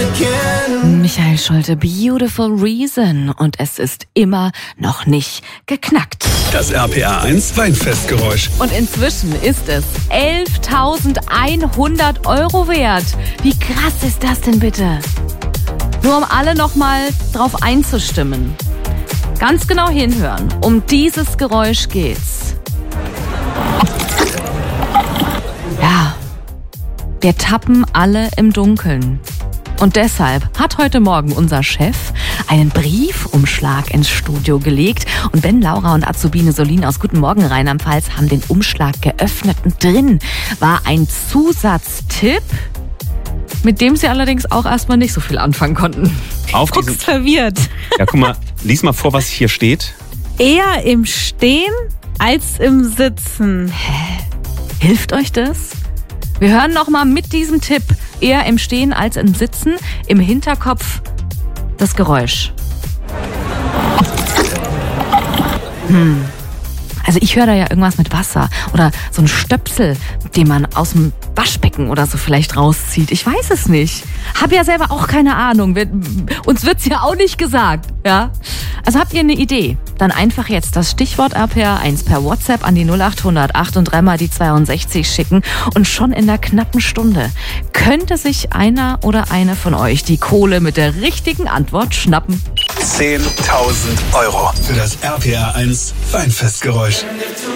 Michael Schulte, Beautiful Reason. Und es ist immer noch nicht geknackt. Das RPR1 Weinfestgeräusch. Und inzwischen ist es 11.100 € wert. Wie krass ist das denn bitte? Nur um alle nochmal drauf einzustimmen. Ganz genau hinhören. Um dieses Geräusch geht's. Ja, wir tappen alle im Dunkeln. Und deshalb hat heute Morgen unser Chef einen Briefumschlag ins Studio gelegt. Und Ben, Laura und Azubine Solin aus Guten Morgen Rheinland-Pfalz haben den Umschlag geöffnet. Und drin war ein Zusatztipp, mit dem sie allerdings auch erstmal nicht so viel anfangen konnten. Guckst verwirrt. Ja, guck mal, lies mal vor, was hier steht. Eher im Stehen als im Sitzen. Hilft euch das? Wir hören nochmal mit diesem Tipp, eher im Stehen als im Sitzen, im Hinterkopf das Geräusch. Also ich höre da ja irgendwas mit Wasser oder so ein Stöpsel, den man aus dem Waschbecken oder so vielleicht rauszieht. Ich weiß es nicht. Hab ja selber auch keine Ahnung. Uns wird's ja auch nicht gesagt, ja? Also habt ihr eine Idee? Dann einfach jetzt das Stichwort RPR1 per WhatsApp an die 0800 8 und 3 mal die 62 schicken und schon in der knappen Stunde könnte sich einer oder eine von euch die Kohle mit der richtigen Antwort schnappen. 10.000 € für das RPR1 Weinfestgeräusch.